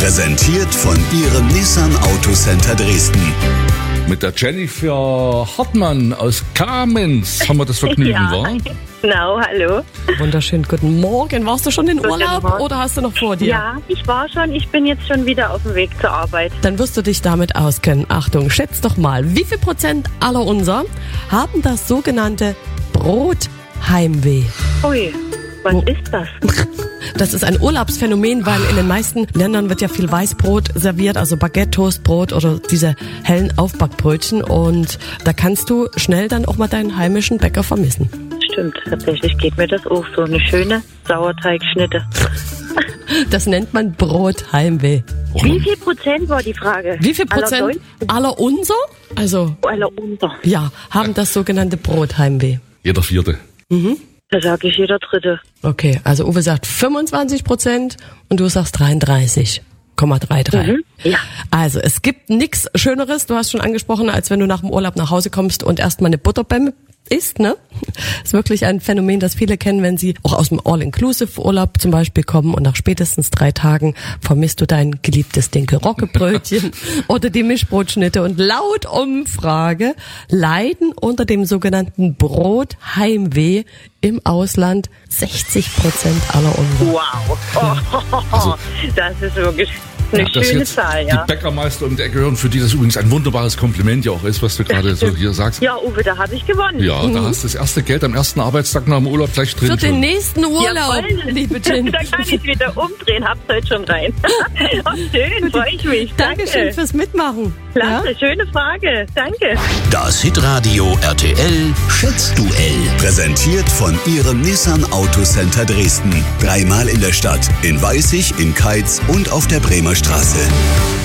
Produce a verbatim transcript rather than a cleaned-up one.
Präsentiert von Ihrem Nissan Autocenter Dresden. Mit der Jennifer Hartmann aus Kamenz haben wir das Vergnügen, Ja. wa? Genau, hallo. Wunderschön, guten Morgen. Warst du schon in Guten Urlaub Morgen. oder hast du noch vor dir? Ja, ich war schon, ich bin jetzt schon wieder auf dem Weg zur Arbeit. Dann wirst du dich damit auskennen. Achtung, schätz doch mal, wie viel Prozent aller unser haben das sogenannte Brotheimweh? Ui, was Wo- ist das? Das ist ein Urlaubsphänomen, weil in den meisten Ländern wird ja viel Weißbrot serviert, also Baguette, Toastbrot oder diese hellen Aufbackbrötchen. Und da kannst du schnell dann auch mal deinen heimischen Bäcker vermissen. Stimmt, tatsächlich geht mir das auch so. Eine schöne Sauerteigschnitte. Das nennt man Brotheimweh. Wie viel Prozent war die Frage? Wie viel Prozent Aller aller unser, also Deutschen? Aller unter. ja, haben das sogenannte Brotheimweh? Jeder Vierte. Da sage ich jeder Dritte. Okay, also Uwe sagt fünfundzwanzig Prozent und du sagst dreiunddreißig Komma dreiunddreißig. Mhm, ja. Also es gibt nichts Schöneres, du hast schon angesprochen, als wenn du nach dem Urlaub nach Hause kommst und erstmal eine Butterbämme isst, ne? Ist wirklich ein Phänomen, das viele kennen, wenn sie auch aus dem All-Inclusive-Urlaub zum Beispiel kommen und nach spätestens drei Tagen vermisst du dein geliebtes Dinkel-Rocke-Brötchen oder die Mischbrotschnitte. Und laut Umfrage leiden unter dem sogenannten Brotheimweh im Ausland sechzig Prozent aller unserer. Wow. Oh, das ist wirklich eine Dass schöne jetzt Zahl, ja. die Bäckermeister um die Ecke hören, für die das übrigens ein wunderbares Kompliment ja auch ist, was du gerade so hier sagst. Ja, Uwe, da habe ich gewonnen. Ja, da hast du das erste Geld am ersten Arbeitstag nach dem Urlaub gleich drin. Für den schon. nächsten Urlaub, Jawohl. liebe Jen. Da kann ich wieder umdrehen, hab's heute schon rein. Oh, schön, freue ich mich. Danke. Dankeschön fürs Mitmachen. Klasse, schöne Frage. Danke. Das Hitradio R T L Schätzduell. Präsentiert von Ihrem Nissan Autocenter Dresden. Dreimal in der Stadt, in Weißig, in Keitz und auf der Bremer Straße.